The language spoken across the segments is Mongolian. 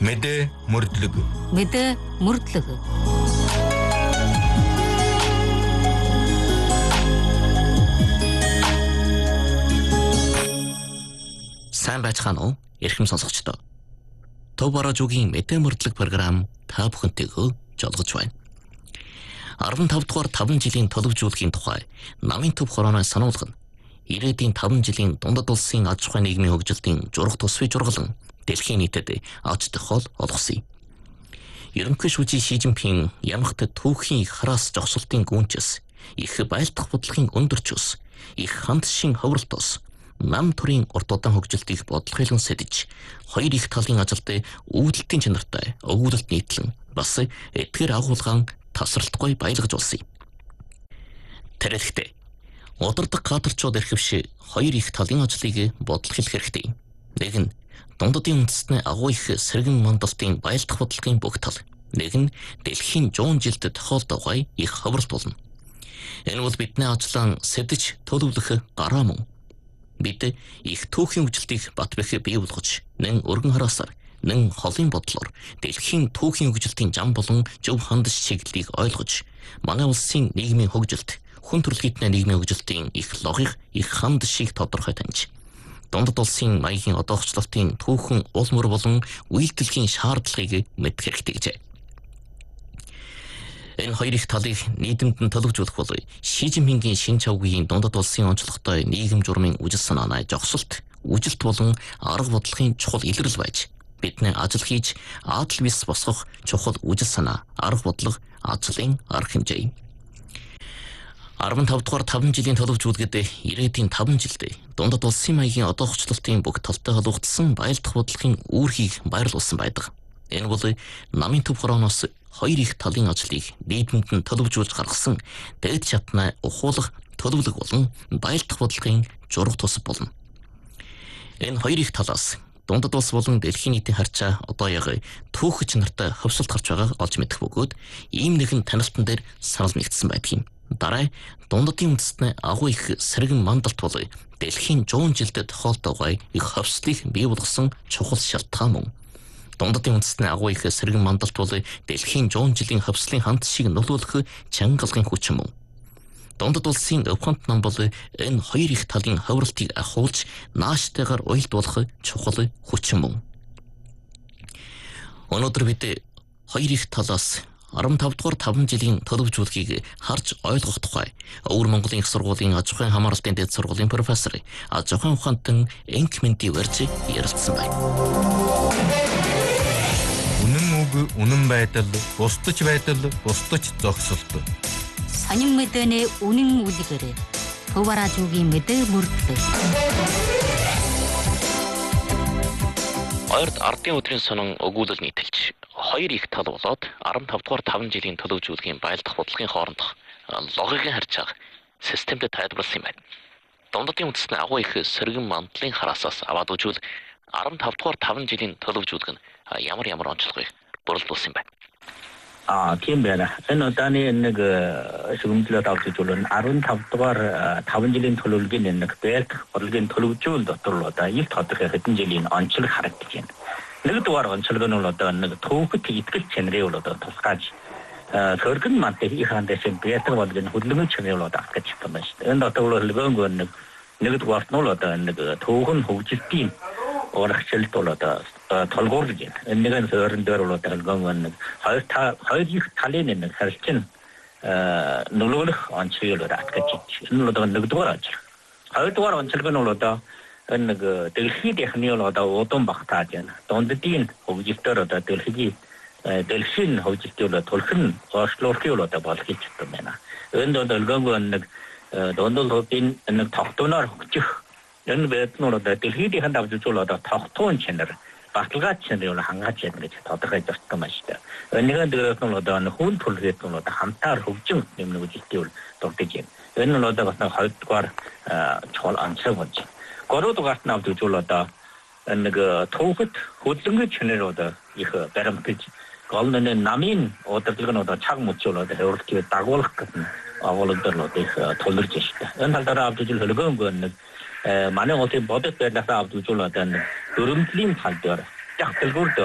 Мэдээ мөрдлөг. Мэдээ мөрдлөг. Сайн байцгаана уу? Эрхэм сонсогчдоо. Төв бараажуугийн мэдээ мөрдлөг програм та бүхэнтэйгөө жолгож байна. 15 дугаар 5 жилийн төлөвлөжүүлэхийн тухай намын төв хорооны сануулга нь ирээдүйн 5 жилийн дундад улсын аж ахуйн нийгмийн хөгжилтийн зураг тусвыг жургалан дэлхийн нийтэд аж тохиол олгосон юм. Ерөнхий шүүжийн Ши Жинпин ямагт түүхийн их хараас зогсолтын гүнчс, их байлдах бодлогын өндөрчөөс, их ханд шин ховролтоос нам төрийн урт удаан хөгжилтийг бодлогын сэдэж, хоёр их талын ажилд үүдэлтийн чанартай өгүүлэлт нийтлэн бас эдгээр агуулгаан тасралтгүй баялгаж улсан юм. Тэрэгтэй удирдах кадрчууд эрхэвш хоёр их талын ажлыг бодлох хэрэгтэй. Нэг нь дундадын үндэстний агуу их сэргэн мандалтын баялдах бодлогын бүх тал. Нэг нь дэлхийн 100 жилд тохиолдоггүй их ховролт болно. Энэ бол бидний ажлаа сэдэж төлөвлөх гараа мөн. Бид их түүхийн хөгжилтийг бат бэх бий болгож, нэн өргөн хараасаар, нэн холын бодлоор дэлхийн түүхийн хөгжилтийн зам болон зөв хандаж чиглэлийг ойлгож, манай улсын нийгмийн хөгжилт, хүн төрөлхтний нийгмийн хөгжилтийн их логик, их ханд шиг тодорхой таньж, дундад улсын маягийн одоохчлолтын түүхэн уул мөр болон үйлдэлхийн шаардлагыг мэдэх хэрэгтэй гэжээ. Энэ хоёр их талыг нийтэмд нь төлөвлөжүүлэх бол Ши Жинпингийн шин чавгийн дундад улсын онцлогтой нийгэм журмын үжил санааны жогсолт, үжилт болон арга бодлогын чухал илрэл байж, бидний ажил хийж адал бис босгох чухал үжил санаа, арга бодлого, ажлын арга хэмжээ. 15 дугаар 5 жилийн төлөвлөжүүлгэд ирээдүйн 5 жилд дундад улсын маягийн одоохчлолтын бүх талтай холбогдсон баялдах бодлогын үүргийг байрлуулсан байдаг. Энэ бол намын төв хорооноос хоёр их талын ажлыг нийтэмд нь төлөвлөжүүлж гаргасан дээд чатны ухуулах төлөвлөг болон баялдах бодлогын зураг тус болно. Энэ хоёр их талаас дундад улс болон дэлхийн нийтийн харьцаа одоо яг түүх чанартай хөвсөлт гарч байгааг олж мэдэх бөгөөд ийм нэгэн танилтан дээр санал нэгдсэн байдаг юм. Дараа дундадын үндэстний агуу их сэргэн мандалт бол дэлхийн 100 жилд тохиолдоггүй их хөвслийг бий болгосон чухал шалтгаан мөн. Дундадын үндэстний агуу их сэргэн мандалт бол дэлхийн 100 жилийн хөвслийн ханд шиг нөлөөлөх чангалгын хүч мөн. Дундад улсын өвхөнт нам бол энэ хоёр их талын ховролтыг ахуулж нааштайгаар уялдуулах чухал хүч мөн. Өнөөдөр бид хоёр их талаас 15 дугаар 5 жилийн төлөвлөжүүлгийг харж ойлгох тухай Өвөр Монголын их сургуулийн аж ахуйн хамгаалалтын дэд сургуулийн профессор аж ахуйн ухаантан Энкменти Верж ярилцсан байна. Үнэн үг, үнэн байдал, бусдаж байдал, бусдаж зогсолт. Сонин мэдээний үнэн үлгэр. Төв бараажуугийн мэдээ мөрдлөг. Ойрд ардын өдрийн сонин өгүүлэл нийтэлж, хоёр их тал болоод 15 дугаар 5 жилийн төлөвлөжүүлгийн баялдах бодлогын хоорондох логикийн харьцааг системтэй тайлбарласан юм байна. Дундадын үндэсний агуу их сэргэн мандлын хараасаас аваад үзвэл 15 дугаар 5 жилийн төлөвлөжүүлэг нь ямар онцлогыг бүрэлдүүлсэн юм байна. Тийм байна. Энэ удааны нэг шүмжлэлд авч үзвэл 15 дугаар 5 жилийн төлөвлөгийн нэг баялдах бодлогын төлөвлөжүүл дотор л одоо их тодорхой хэдэн жилийн онцлог харагдаж байна. Нэг дугаар онцлог нь бол одоо нэг түүхэд итгэл чанарыг бол одоо тусгаж сөргөн мандыг их хандааш баялдах бодлогын хөдөлгөөн чанарыг бол авах гэж байна шүү дээ. Энэ дотор бол хөдөлгөөн нэг дугаарт нь бол одоо нэг түүхэн хөгжилтийн урагшлалт бол одоо толгуурлаж байна. Энэ нэгэн суурин дээр бол хөдөлгөөн нэг хоёр их талын нэг харилцан нөлөөлөх онцлог бол авах гэж байна. Энэ бол одоо нэг дугаар онцлог. Хоёр дугаар онцлог нь бол одоо нэг дэлхийн техникийн бол одоо удам багтааж байна. Дундадын хөгжилтөөр одоо дэлхийн хөгжилтийг бол төлхөн оошлуулахыг бол одоо болох гэж байна. Энэ хөдөлгөөн нэг дундад улсын нэг тогтвоноор хөгжих энэ байдал нь одоо дэлхийн дэхэнд авч үзвэл одоо тогтвон чанар, баталгаа чанарыг хангааж яана гэж тодорхой зөвтгөн байна шүү дээ. Энэгээр дээрээс нь одоо хүн төрөлхтөд нь одоо хамтаар хөгжин юм нэг үжилтийг дурдж байна. Энэ нь одоо бас 2 дугаар чухал онцлог болж байна. 3 дугаарт нь авч үзвэл одоо нэг түүхэд хөдөлгөөний чанар одоо их баримтаж гол нь намын удирдлага нь одоо цаг мөчөл одоо хөвөлтийг дагуулах гэсэн агуулгаар нь одоо их тулгарч байна шүү дээ. Энэ талаараа авч үзвэл хөлгөөнгөө нэг манай улсын бодит байдлаас авч үзвэл одоо нэг дөрвөллийн тал дээр, яг дэлгүүр дээр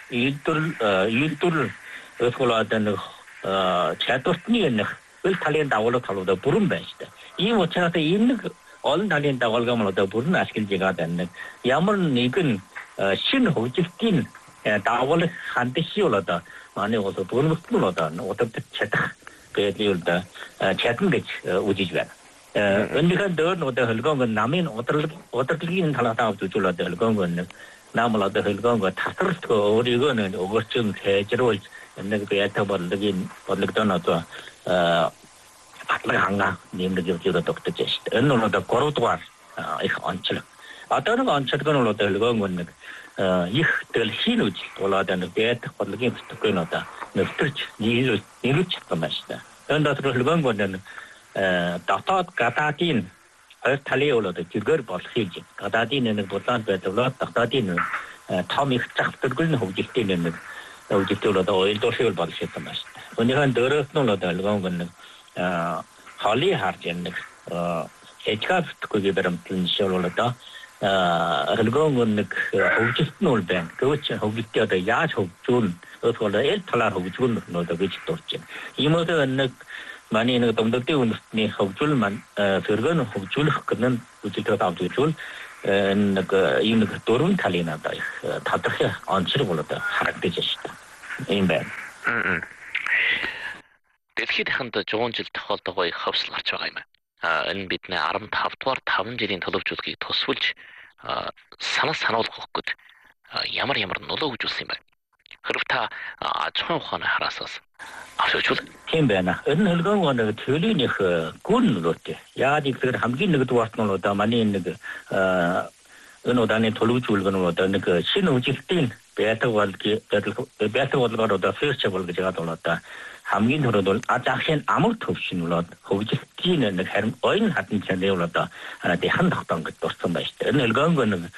일들 어스콜라다는 차도스니는 을 탈렌 다올로 탈로다 부른 배시다. 이 모차한테 있는 얼 탈렌 다올 가면로다 부른 아스킬 제가 됐네. 야물 니근 신 호직긴 다올 한테 시올라다. 많이 와서 부른 것들로다. 어떻게 채다. 배리울다. 채든 게 우지주야. 언니가 더 노다 흘건 남인 어떻게는 달라다 줄라다 흘건 나물라다 흘건 거 타스르고 우리거는 오거쯤 대제로 내가 배타 벌르긴 벌르던 patlaga nimde jodo doktor chest enno da korotwar ich anchel atana anchel kono lo tel go ngon ich tel hinuj tola da bet patlaga tukeno da neftrch niruch kamashta enda tro lgon gon tatat katatin taleolo da jigar bolhij katatin ne botan betlo tatatin tamik chaqtgul ne hojilten hojiltolo da oil doshol bolhij kamashta onhan dorosno lo da lgon gon halli harjen hechkat kugi beram tinsholoda relgongonnik hojistnol ben coach hojitya da yaaj hojun osola el thalar hojun no da bich torchen imoda annak mani ne tomdakte unni hojul man sergon hojul kenen ujilta tawjul nak inak torun thalina da tatakha anchir bolada харагдажшта юм байна. Дэлхийд ханд 100 жил тохиолдогоо хавсал гарч байгаа юм. Энэ бидний 15 дугаар 5 жилийн төлөвжүүлгийг тусвалж сануулгах гээд ямар нөлөө үзүүлсэн юм бэ? Хэрв та аж ахуйн ухааны хараасаас авчвал тийм байна. Энэ хөлгөөн нэг төлөөнийх гүн нөлөөтэй. Яагаад гэвэл хамгийн нэгдүгээр нь одоо манай нэг энэ удааны төлөвжүүлгэн одоо нэг шинэ үжилтийн байтаг болгоор одоо фьючер гэж байгаа бол хамгийн түрүүнд бол аж ахуйн амар төвшинлээд хөгжилтийн нэг харин ойн хатан чанарууд дэхан тогтоон гэж дурсан байна шүү дээ. Энэ хөлгөөн нэг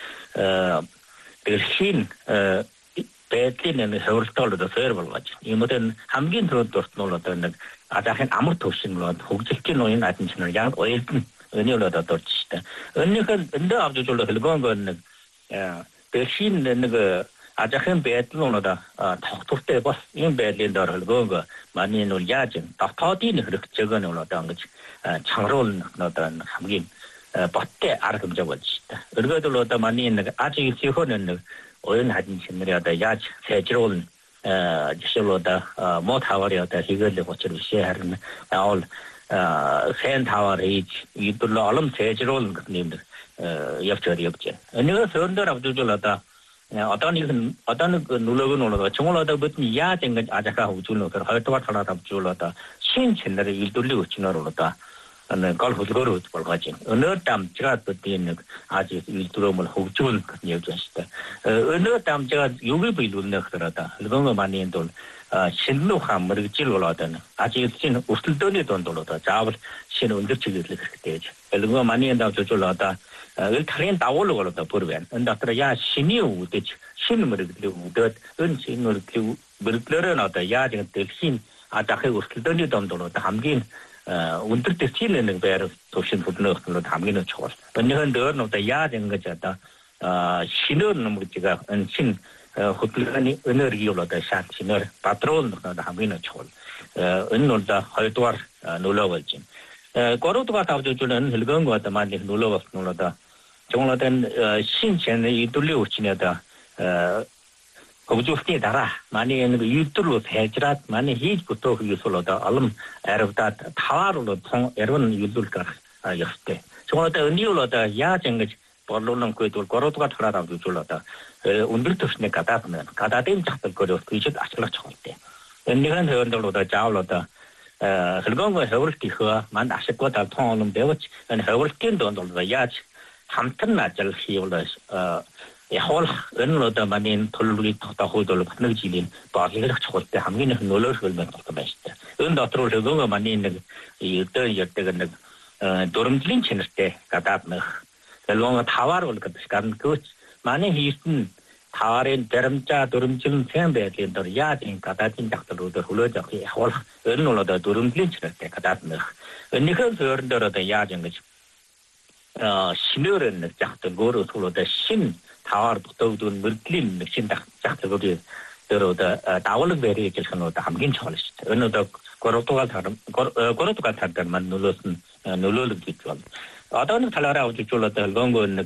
дэлхийн байдлын нэг хөвөлтөөлөд сэр болгож. Иймээс хамгийн түрүүнд дурсан бол одоо нэг аж ахуйн амар төвшинлээд хөгжилтийн ойн хатан чанар яг ойлд өнөөлөд дурч шүү дээ. Өнөөхөн эндээ авч үзвэл хөлгөөн нэг дэлхийн нэг аж ахуйн байдлуудаа тогтвортой бас юм байдлын дор хөлгөөнгө манай нүл яаж дотоодын хэрэгцээг нь одоо ингэж чангаруулна одоо хамгийн боттой арга хэмжээ болж байна. Өргөд бол одоо манай нэг аж ахуйн нэг оюун хадын чимрээ одоо яаж сайжруулна жишээлбэл мод хавар одоо хийгээл гоцор бишээ харин аавал хэн тавар хийж идэрлээ олон сайжруулна гэх юм явж байна. Энэгээр сөрөндөр авч үзвэл одоо нэг нөлөөг нь болоо чимүүлээд бидний яаж ингэж аж ахуй хөгжүүлнөөр хоёрдугаар талаар авч үзвэл шин чанарыг илдвэрлэх өчнөр болоо гол хөлгөөр болж болгож байна. Өнөө дамжгаад бидний нэг аж илдвэрөмөл хөгжүүлнэ гэж явж байна шүү дээ. Өнөө дамжгаад юуг биелүүлнэх гэдэг хөлгөөн маань бол шинэ ухаан мэрэгжил болоод байна. Аж илдвэрийн өрсөлдөөний донд бол заавал шинэ өндөр чиглэлэх хэрэгтэй гэж. Хөлгөөн маань давж үзвэл 을 다른 다올로 걸었다 버르면 언다트라 야 신이 우대 신물을 우대 은 신물을 물들은 어다 야정 대신 아다해 우스들이 dom도로 담긴 운들때 신는 배로 도신 부분으로 담기는 초월 언니는 더 어다 야정 거잖아 신은 뭐지가 신 호텔이 에너지로다 샤치너 파트롤 담기는 초월 은놀다 활도와 놀러월진 거로도가 답주는 흘건 거 같다 많이 놀러왔노라다 정말은 신체의 이들이 오치냐다 거부족에 따라 많이 있는 유튜브로 대지라 많이 히부터 유솔로다 알음 에르다 타와로로 통 여러분 유튜브가 였대 정말은 은이로다 야정의 벌로는 그도 거로도가 돌아다도 줄었다 운들듯이 가다면 가다된 작들 거려 그저 아슬라 쳐올때 은리간 회원들로다 자올로다 흘건 거 해볼티가 만 아식과 통하는 배웠지 해볼티도 놀다 야지 함튼 나절 히올다 홀 은로다 만인 돌루리 더 호돌 받는 지린 바기를 쳐올 때 함기는 놀러 흘면 또 맛있다. 은도트로 저거 만인 이 여태가 도름질인 채널 때 가다면 롱 타와를 그 시간 그 만에 히슨 타와렌 데름자 도름질 생배된 더 야진 가다진 작들로도 흘러져 홀 은로다 도름질인 채널 때 가다면 은니가 저런더라도 야진 그 신어는 작들 고로 돌아다 신 타와르부터 물린 신 작들 거기 들어다 다월을 베리 길선으로다 함긴 처리시다. 어느도 고로도가 다르만 눌러를 뒤쪽. 어떤 탈라라고 뒤쪽으로다 건거는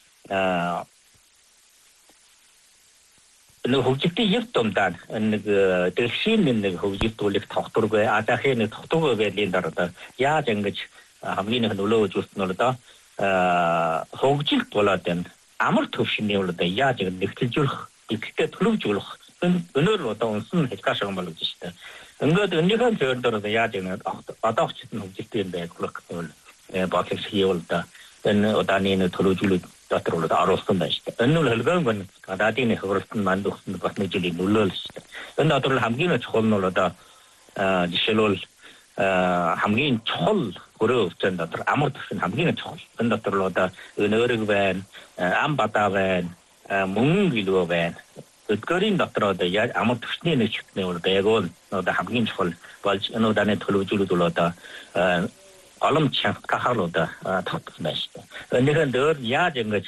호직대 입dom단 그 대신은 호직도를 턱도르고 아다해는 턱도가 베린다르다 야정그 함기는 눌러 주스노르다 호직 돌아된 아무것도 없이 내올다 야정 넥트줄 이렇게 틀어줄 은어로 동선 해가서 말로 주시다. 응거도 언니가 저더라도 야정은 어떻게 호직대인데 그렇게 바켓이 올다 어다니는 틀어줄 다트로도 알았습니다. 은을 건 가다디네 그렇은 만두는 바스니지 눌러시다. 은나들 함기는 처음으로다 지실올 함긴 철 고려 전다들 아무것도 함기는 철 은나들로다 은어르반 암바다반 뭉기로반 그거린 다트로다 야 아무것도 신의 축내로 대곤 너다 함긴 철 발치 은어단에 틀어줄로다 얼음창 가하로다 탁스매시다. 언니가 늘 야정거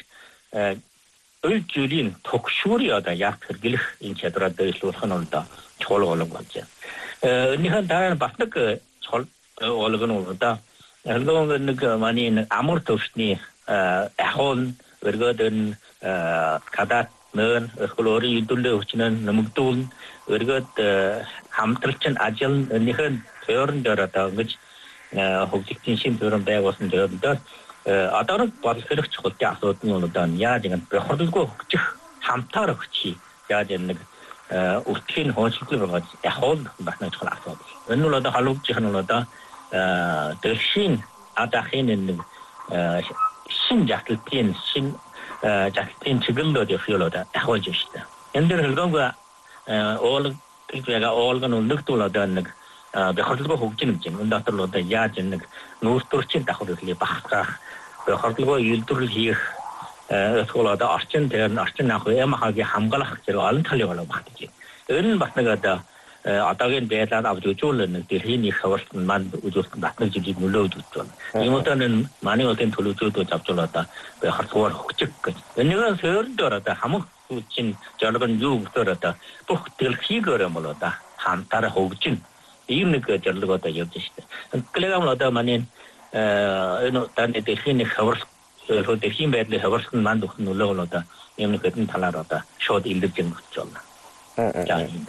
을줄인 독슈리어다 약들길 인체들한테 소선을다 졸어오는 거죠. 언니가 다른 바스크 졸 올라가는 거다. 그거는 그 많이 아무것도 없으니 애혼 그거든 가다는 그거를 이들려 오치는 너무 돈 그거 함들천 아질 언니가 배우는 데라다 그지 호직진 심표는 배웠은 데인데 아다는 바스를 chod게 아서는 야지는 배워들고 함타를 같이 야지는 우틴 호식을 가지 애혼 맞는 철학서 은로다 할록지 하는로다 대신 아다해는 신작을 신 작tin 지금도 되어로다 애혼지시다 엔들 그거가 올 그게가 올가는 늑돌로다는 بخاطر حقوقی نمی‌چین اون دکتر لوده یا جنگ نورتورچین داخل لیه بحثا بخاطر یلتورلی اسکولادا آرچن ترن آرچن نخواه اما هاگی همگاله خیلی آلن تالی ولی بحثی این بحثنگادا آتاگین بیادان آبجوجولن دیرهینی خورستن من وجود بحثن جدید مولود جول ایموتانن مانی وقتن تلوجودو جابجولادا بخاطر حقوقی اینگان سردورادا همون چین جالبن یوبتورادا بخدل خیگره مولودا همتار حقوقی 이는 그 절로가 옆지시다. 그래가면서 만인 단에 대신에 커버스 그 대신 배를 커버스 만도 눌러올라다. 이는 그든 달라라다. 쇼드 일득진 거죠. 자인다.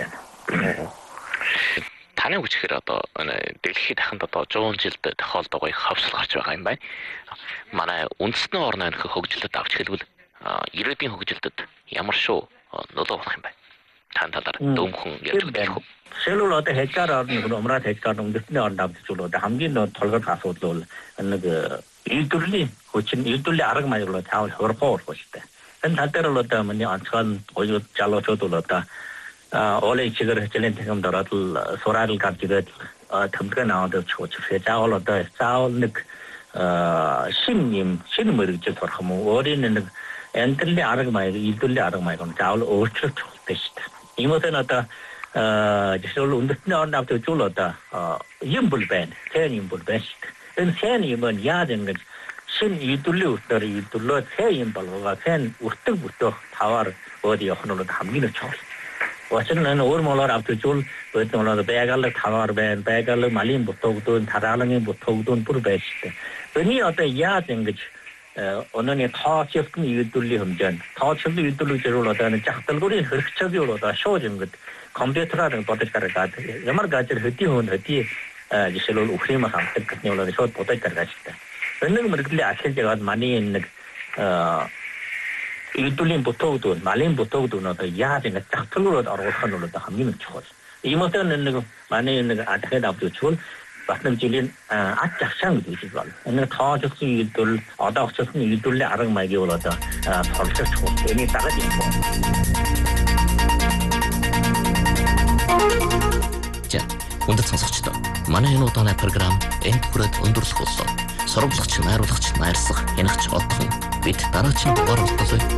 таны үчгээр одоо дэлхийд дахинд одоо 100 жилд тохиолдогоо хавсал гарч байгаа юм байна. Манай үндэсний орны хөгжилөд авч хэлбэл ирээдүйн хөгжилдөд ямар шүү нөлөө болох юм бэ? Тань талаар дөмхөн ярьж байна. 셀룰로다 핵가라는 그 엄라 핵가는 무슨 언답도 줄로다 함기는 털거 가서도 그 일들리 고친 일들리 알아가 말로 다 허퍼 것이다. 한 달때로다 뭐냐 안천 고유 잘로줘도다 올해 지금 전에 지금 더라도 소라를 가지고 덤가 나와도 초치 회자올로다 싸울nik 신임을 저 하면 올해는 엔들리 알아가 말고 일들리 알아가 말고 자올 오초 됐다. 이모선하다 지금 운동을 나도 줄었다. 임불밴, 태임불밴. 태임은 야den 신 이둘로 이둘로 태임불로가 팬 우뚝부터 타워 어디 하나로 담기는 쳐. 와서는 오르몰라 앞도 줄 어떤 배갈을 타워 배갈을 말림부터도 다라랑에 부터도 부르베시. 아니 어때 야den 오늘에 타치스금 이둘리 함전 타치스금 이둘로 저러다는 작들고리 흐르쳐지로다 쇼진 것 컴퓨터라는 보트가를 가도 ямар 가지를 흐티혼 흐티 지실로 우크리마 상태 같은 걸로 쇼 보트가를 가시다. 그는 뭐를 아실제가 많이 있는 이둘린 보통도 말린 보통도 나도 야진가 작들로 알아서는 함이는 좋아. 이모터는 많이 있는 아다해다도 좋은 맞는 질린 아짝상도 있을 오늘 타저스 이둘 어다저스 이둘레 아랑 말기 올라다 설득 좋은 의미 따라지 За, өндөр сонсогчдоо манай энэ удаагийн програм энд хүрээд өндөрлөх болсон. Сурвалжлагч, найруулагч, найрсах, янагч одхон бид дараагийн дугаар уулзъя.